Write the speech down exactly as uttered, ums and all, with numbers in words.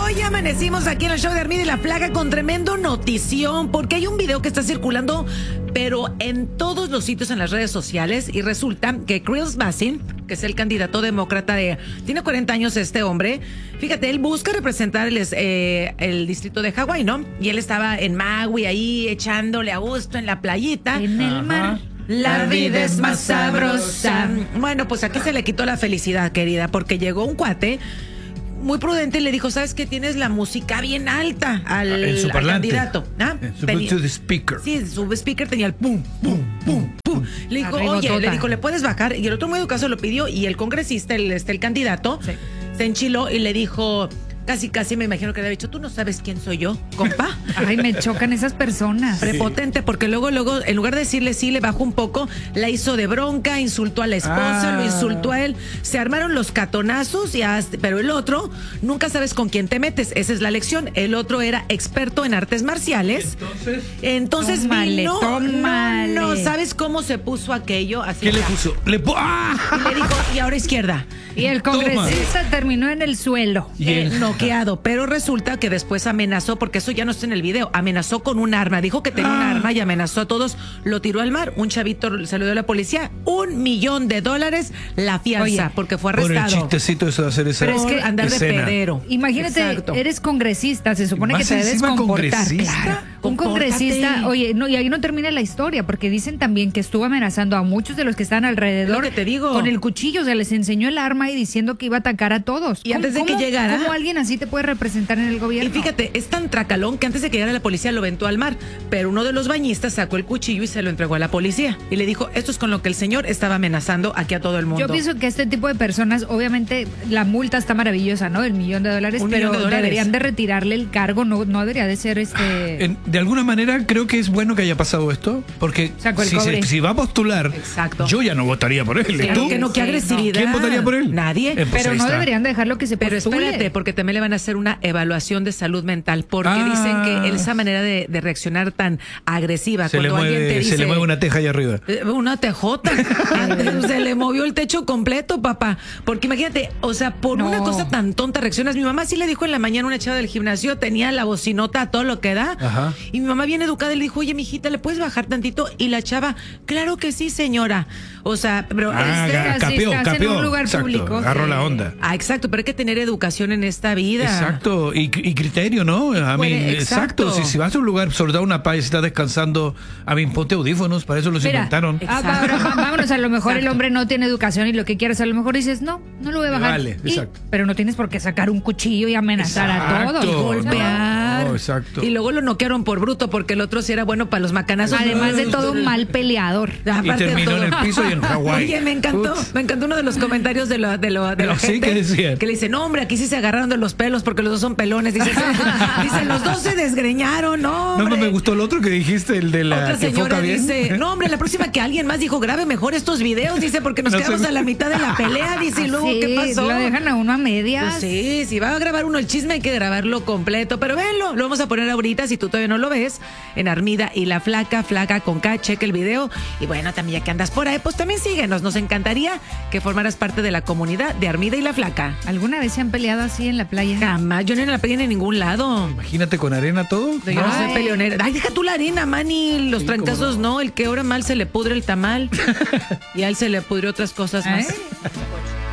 Hoy amanecimos aquí en el show de Armida y la Plaga con tremendo notición, porque hay un video que está circulando, pero en todos los sitios en las redes sociales, y resulta que Chris Basin, que es el candidato demócrata de... Tiene cuarenta años este hombre. Fíjate, él busca representar el, eh, el distrito de Hawái, ¿no? Y él estaba en Maui ahí echándole a gusto en la playita. En el mar. La vida es más sabrosa. Bueno, pues aquí se le quitó la felicidad, querida, porque llegó un cuate muy prudente y le dijo, ¿sabes qué? Tienes la música bien alta al, el al candidato. ¿Ah? En su Tenía, Bluetooth speaker. Sí, su speaker tenía el pum, pum, pum, pum. Le dijo, Arriba oye, tota. le dijo, ¿le puedes bajar? Y el otro muy educado lo pidió y el congresista, el, este, el candidato, sí, se enchiló y le dijo... Casi, casi me imagino que le había dicho, ¿tú no sabes quién soy yo, compa? Ay, me chocan esas personas. Prepotente, porque luego, luego, en lugar de decirle sí, le bajó un poco, la hizo de bronca, insultó a la esposa, Ah. lo insultó a él. Se armaron los catonazos, y hasta, pero el otro, nunca sabes con quién te metes. Esa es la lección. El otro era experto en artes marciales. Entonces, Entonces tómale, vino, tómale. no, no, ¿sabes cómo se puso aquello? Así ¿qué le ya. puso? Le pu- ¡Ah! Y le dijo, y ahora izquierda. Y el congresista terminó en el suelo. Y Eh, él- noqueado, pero resulta que después amenazó, porque eso ya no está en el video, amenazó con un arma, dijo que tenía un Ah. arma y amenazó a todos, lo tiró al mar, un chavito se lo dio a la policía, un millón de dólares la fianza, Oye, porque fue Por el arrestado. chistecito eso de hacer esa Pero es Por que andar de escena. pedero. Imagínate, Exacto. eres congresista, se supone que Más te debes encima comportar. congresista. Claro. Un Compórtate. congresista, oye, no, y ahí no termina la historia, porque dicen también que estuvo amenazando a muchos de los que estaban alrededor. Es lo que te digo. Con el cuchillo, o sea, les enseñó el arma y diciendo que iba a atacar a todos. Y antes de que ¿Cómo- llegara- ¿Cómo alguien así te puede representar en el Y gobierno? fíjate, es tan tracalón que antes de que llegara la policía lo aventó al mar, pero uno de los bañistas sacó el cuchillo y se lo entregó a la policía. Y le dijo, esto es con lo que el señor estaba amenazando aquí a todo el mundo. Yo pienso que este tipo de personas, obviamente, la multa está maravillosa, ¿no? El millón de dólares, Un pero millón de dólares. deberían de retirarle el cargo, no, no debería de ser este... En- de alguna manera creo que es bueno que haya pasado esto, porque Sacó el si, cobre. se- si va a postular, Exacto. yo ya no votaría por él. ¿Y Claro tú? que no, qué Sí, agresividad. ¿Quién votaría por él? Nadie. Eh, pues pero ahí no está. deberían dejarlo que se Pero postule. espérate, porque también le van a hacer una evaluación de salud mental, porque Ah. dicen que esa manera de, de reaccionar tan agresiva, Se le, cuando alguien te mueve, dice... se le mueve una teja ahí arriba. Eh, Una tejota. Se le movió el techo completo, papá. Porque imagínate, o sea, por No. una cosa tan tonta reaccionas. Mi mamá sí le dijo en la mañana, una chava del gimnasio, tenía la bocinota a todo lo que da. Ajá. Y mi mamá bien educada le dijo, oye, mijita, ¿le puedes bajar tantito? Y la chava, claro que sí, señora. O sea, pero... Ah, este- ga- si capeó, estás en capeó. un lugar Exacto, público. agarró la onda. Ah, exacto, pero hay que tener educación en esta vida. Exacto, y, y criterio, ¿no? A mí, Bueno, exacto. exacto. Si, si vas a un lugar, sobre todo una paz y estás descansando, a mí ponte audífonos, para eso los Mira, inventaron. ah, Exacto. ahora va- vámonos, a lo mejor el Exacto. hombre no tiene educación y lo que quieres, a lo mejor dices, no, no lo voy a bajar. Vale, Y- exacto. pero no tienes por qué sacar un cuchillo y amenazar a Exacto. todos. Golpear. No, exacto. Y luego lo noquearon por bruto, porque el otro sí era bueno para los macanazos. Además de todo, un mal peleador. Aparte Y de terminó todo. en el piso y en Hawái. Oye, me encantó, Ups. me encantó uno de los comentarios de, lo, de, lo, de la Sí, gente ¿qué decían? que le dice, no, hombre, aquí sí se agarraron de los pelos porque los dos son pelones. Dice, dice los dos se desgreñaron, no, No, hombre. no me gustó el otro que dijiste, el de la Otra que señora foca bien. dice, no, hombre, la próxima que alguien más dijo, grabe mejor estos videos, dice, porque nos No quedamos sé. a la mitad de la pelea, dice, y luego, Sí, ¿qué pasó? lo dejan a uno a medias. Pues sí, si va a grabar uno el chisme hay que grabarlo completo, pero véanlo, lo vamos a poner ahorita si tú todavía no lo ves, en Armida y la Flaca, Flaca con K, cheque el video, y bueno, también ya que andas por ahí, pues también síguenos, nos encantaría que formaras parte de la comunidad de Armida y la Flaca. ¿Alguna vez se han peleado así en la playa? Jamás, yo no la pegué en ningún lado. Imagínate con arena todo. Yo no soy Ay. peleonera. Ay, deja tú la arena, Manny. Los Sí, trancazos cómo no. El que ahora mal se le pudre el tamal. Y a él se le pudre otras cosas más. ¿Eh?